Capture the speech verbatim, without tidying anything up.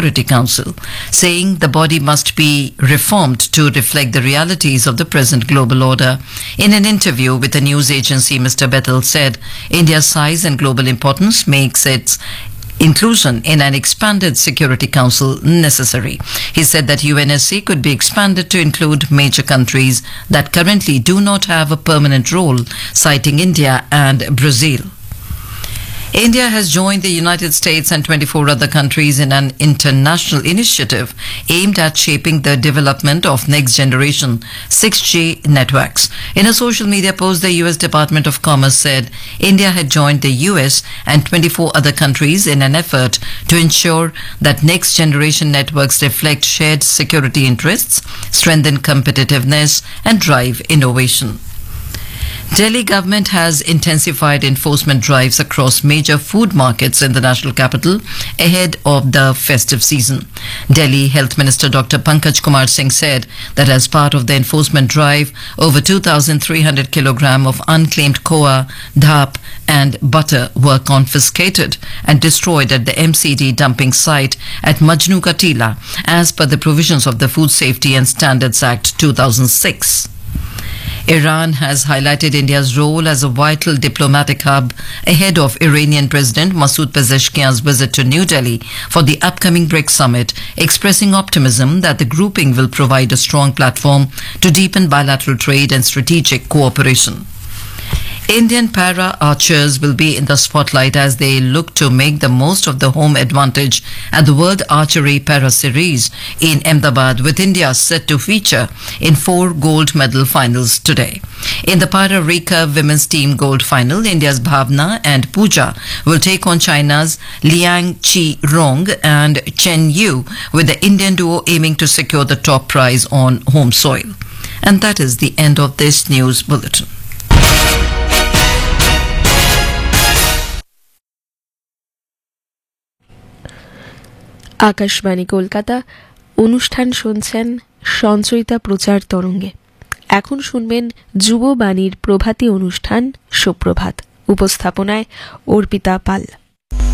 Security Council, saying the body must be reformed to reflect the realities of the present global order. In an interview with a news agency, Mister Bethel said India's size and global importance makes its inclusion in an expanded Security Council necessary. He said that U N S C could be expanded to include major countries that currently do not have a permanent role, citing India and Brazil. India has joined the United States and twenty-four other countries in an international initiative aimed at shaping the development of next-generation six G networks. In a social media post, the U S Department of Commerce said India had joined the U S and twenty-four other countries in an effort to ensure that next-generation networks reflect shared security interests, strengthen competitiveness, and drive innovation. Delhi government has intensified enforcement drives across major food markets in the national capital ahead of the festive season. Delhi Health Minister Doctor Pankaj Kumar Singh said that as part of the enforcement drive, over two thousand three hundred kilograms of unclaimed koa, dhap and butter were confiscated and destroyed at the M C D dumping site at Majnu Ka Tila, as per the provisions of the Food Safety and Standards Act two thousand six. Iran has highlighted India's role as a vital diplomatic hub ahead of Iranian President Masoud Pezeshkian's visit to New Delhi for the upcoming BRICS summit, expressing optimism that the grouping will provide a strong platform to deepen bilateral trade and strategic cooperation. Indian para-archers will be in the spotlight as they look to make the most of the home advantage at the World Archery Para Series in Ahmedabad, with India set to feature in four gold medal finals today. In the para-recurve women's team gold final, India's Bhavna and Pooja will take on China's Liang Qi-rong and Chen Yu, with the Indian duo aiming to secure the top prize on home soil. And that is the end of this news bulletin. Akashvani Kolkata অনুষ্ঠান শুনছেন সঞ্চয়িতা প্রচার তরঙ্গে। এখন শুনবেন যুববাণীর প্রভাতী অনুষ্ঠান সুপ্রভাত। উপস্থাপনায় অর্পিতা পাল।